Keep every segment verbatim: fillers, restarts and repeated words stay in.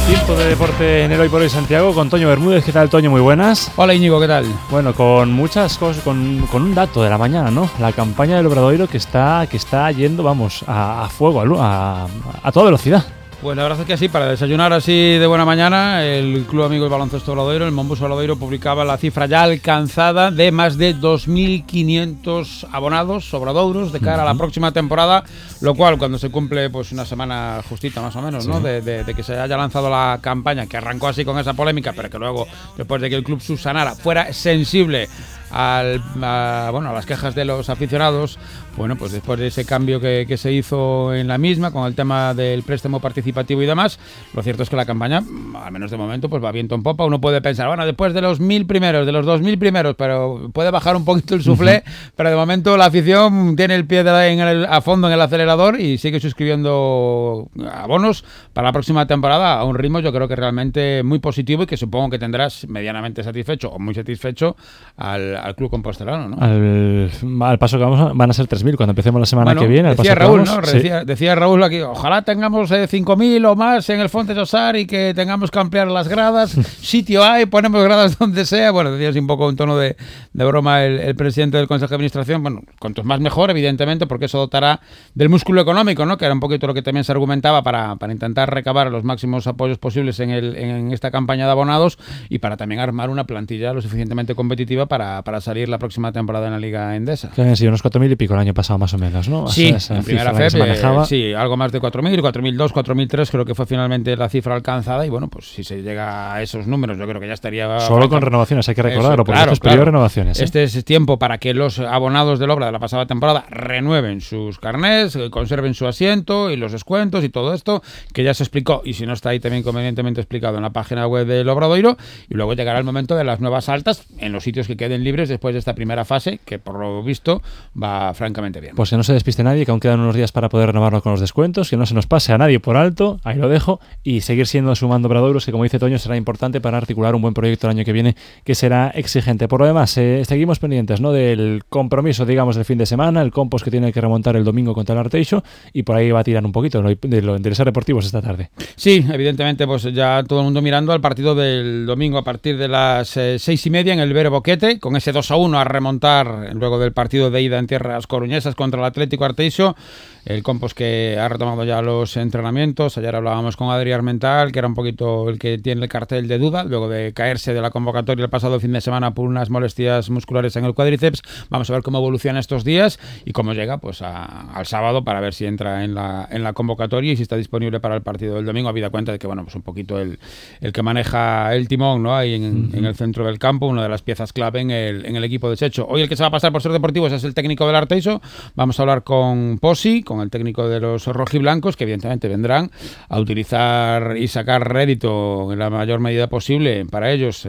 Tiempo de deporte en el Hoy por Hoy Santiago con Toño Bermúdez. ¿Qué tal, Toño? Muy buenas. Hola, Íñigo, ¿qué tal? Bueno, con muchas cosas, con, con un dato de la mañana, ¿no? La campaña del Obradoiro que está, que está yendo, vamos, a, a fuego, a, a toda velocidad. Pues la verdad es que sí, para desayunar así de buena mañana, el Club Amigo del Baloncesto Obradoiro, el Monbus Obradoiro, publicaba la cifra ya alcanzada de más de dos mil quinientos abonados obradouros de cara uh-huh. a la próxima temporada, lo cual cuando se cumple pues una semana justita más o menos, sí. ¿no? De, de, de que se haya lanzado la campaña, que arrancó así con esa polémica, pero que luego, después de que el club subsanara, fuera sensible al, a, bueno, a las quejas de los aficionados, bueno, pues después de ese cambio que, que se hizo en la misma con el tema del préstamo participativo y demás, lo cierto es que la campaña, al menos de momento, pues va viento en popa. Uno puede pensar, bueno, después de los mil primeros, de los dos mil primeros, pero puede bajar un poquito el suflé, uh-huh. pero de momento la afición tiene el pie de la, en el, a fondo en el acelerador y sigue suscribiendo abonos para la próxima temporada a un ritmo yo creo que realmente muy positivo y que supongo que tendrás medianamente satisfecho o muy satisfecho al, al club compostelano, ¿no? Al, al paso que vamos, van a ser tres mil cuando empecemos la semana bueno, que viene. Decía paso Raúl, que vamos, ¿no? sí. Decía, decía Raúl aquí, ojalá tengamos eh, cinco mil o más en el Fontes Osar y que tengamos que ampliar las gradas. Sitio hay, ponemos gradas donde sea. Bueno, decía así un poco un tono de, de broma el, el presidente del Consejo de Administración. Bueno, cuantos más mejor, evidentemente, porque eso dotará del músculo económico, ¿no? Que era un poquito lo que también se argumentaba para, para intentar recabar los máximos apoyos posibles en, el, en esta campaña de abonados y para también armar una plantilla lo suficientemente competitiva para, para salir la próxima temporada en la Liga Endesa. Que habían sido unos cuatro mil y pico el año pasado, más o menos, ¿no? Sí, esa, esa en primera F E P, eh, sí, algo más de cuatro mil, cuatro mil dos, cuatro mil tres creo que fue finalmente la cifra alcanzada y bueno, pues si se llega a esos números yo creo que ya estaría... Solo franca, con renovaciones, hay que recordarlo, porque claro, esto es periodo claro. de renovaciones. ¿eh? Este es tiempo para que los abonados del Obra de la pasada temporada renueven sus carnés, conserven su asiento y los descuentos y todo esto, que ya se explicó, y si no está ahí también convenientemente explicado en la página web del Obradoiro, y luego llegará el momento de las nuevas altas en los sitios que queden libres después de esta primera fase, que por lo visto va francamente bien. Pues que no se despiste nadie, que aún quedan unos días para poder renovarlo con los descuentos, que no se nos pase a nadie por alto, ahí lo dejo, y seguir siendo sumando Obradouros, que como dice Toño será importante para articular un buen proyecto el año que viene, que será exigente. Por lo demás, eh, seguimos pendientes, ¿no?, del compromiso, digamos, del fin de semana, el Compos que tiene que remontar el domingo contra el Arteixo, y por ahí va a tirar un poquito de lo, de lo intereses deportivos esta tarde. Sí, evidentemente, pues ya todo el mundo mirando al partido del domingo a partir de las eh, seis y media en el Vero Boquete, con ese dos a uno a remontar luego del partido de ida en tierras coruñesas contra el Atlético Arteixo. El Compos que ha retomado ya los entrenamientos. Ayer hablábamos con Adri Armental, que era un poquito el que tiene el cartel de duda, luego de caerse de la convocatoria el pasado fin de semana por unas molestias musculares en el cuádriceps. Vamos a ver cómo evoluciona estos días y cómo llega pues a, al sábado para ver si entra en la, en la convocatoria y si está disponible para el partido del domingo, habida cuenta de que bueno, pues un poquito el, el que maneja el timón, ¿no?, ahí en, uh-huh. en el centro del campo, una de las piezas clave en el, en el equipo de Checho. Hoy el que se va a pasar por Ser Deportivos es el técnico del Arteixo. Vamos a hablar con Posi, con el técnico de los rojiblancos, que evidentemente vendrán a utilizar y sacar rédito en la mayor medida posible para ellos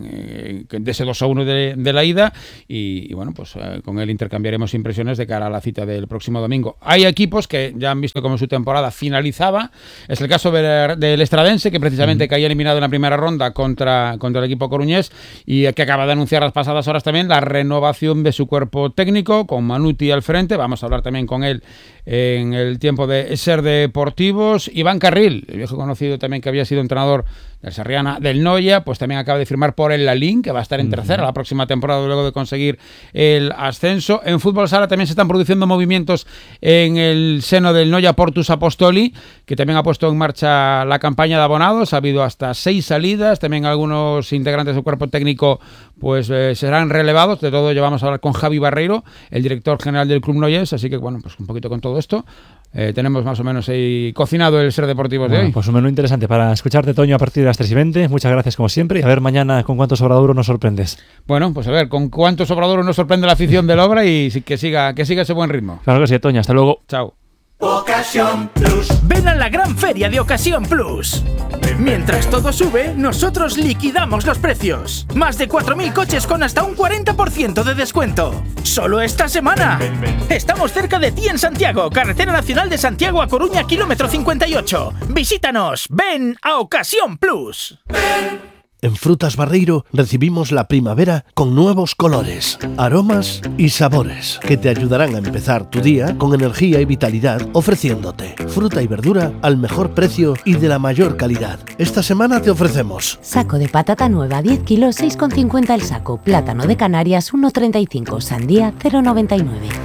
en, en, de ese dos a uno de, de la ida y, y bueno, pues eh, con él intercambiaremos impresiones de cara a la cita del próximo domingo. Hay equipos que ya han visto cómo su temporada finalizaba. Es el caso del, del Estradense, que precisamente uh-huh. caía eliminado en la primera ronda contra, contra el equipo coruñés y que acaba de anunciar las pasadas horas también la renovación de su cuerpo técnico con Manuti al frente. Vamos a hablar también con él en el tiempo de Ser Deportivos. Iván Carril, el viejo conocido también que había sido entrenador del Sarriana, del Noia, pues también acaba de firmar por el Lalín, que va a estar en tercera la próxima temporada luego de conseguir el ascenso. En fútbol sala también se están produciendo movimientos en el seno del Noia Portus Apostoli, que también ha puesto en marcha la campaña de abonados. Ha habido hasta seis salidas, también algunos integrantes del cuerpo técnico pues eh, serán relevados. De todo ello vamos a hablar con Javi Barreiro, el director general del Club Noyes, así que bueno, pues un poquito con todo esto eh, tenemos más o menos ahí cocinado el Ser Deportivos de bueno, hoy. Pues un menú interesante para escucharte, Toño, a partir de las tres y veinte. Muchas gracias como siempre y a ver mañana con cuántos Obradouros nos sorprendes. Bueno, pues a ver con cuántos Obradouros nos sorprende la afición del Obra y que siga, que siga ese buen ritmo. Claro que sí, Toño, hasta luego. Chao. Ocasión Plus. Ven a la gran feria de Ocasión Plus. Mientras todo sube, nosotros liquidamos los precios. Más de cuatro mil coches con hasta un cuarenta por ciento de descuento. Solo esta semana. Ven, ven, ven. Estamos cerca de ti en Santiago, carretera nacional de Santiago a Coruña, kilómetro cincuenta y ocho. Visítanos. Ven a Ocasión Plus. Ven. En Frutas Barreiro recibimos la primavera con nuevos colores, aromas y sabores que te ayudarán a empezar tu día con energía y vitalidad, ofreciéndote fruta y verdura al mejor precio y de la mayor calidad. Esta semana te ofrecemos saco de patata nueva diez kilos, seis con cincuenta el saco. Plátano de Canarias uno treinta y cinco, sandía cero noventa y nueve.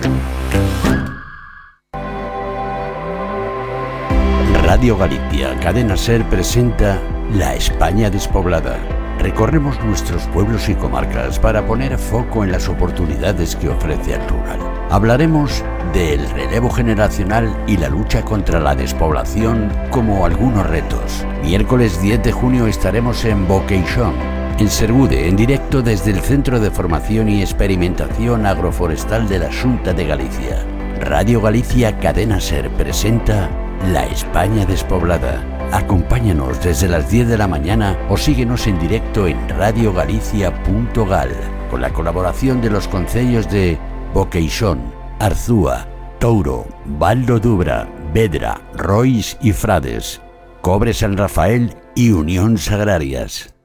Radio Galicia, Cadena SER presenta La España despoblada. Recorremos nuestros pueblos y comarcas para poner foco en las oportunidades que ofrece el rural. Hablaremos del relevo generacional y la lucha contra la despoblación como algunos retos. Miércoles diez de junio estaremos en Boqueixón, en Sergude, en directo desde el Centro de Formación y Experimentación Agroforestal de la Xunta de Galicia. Radio Galicia, Cadena SER presenta La España despoblada. Acompáñanos desde las diez de la mañana o síguenos en directo en radio galicia punto gal con la colaboración de los concellos de Boqueixón, Arzúa, Touro, Val do Dubra, Vedra, Rois y Frades, Cobre San Rafael y Unións Agrarias.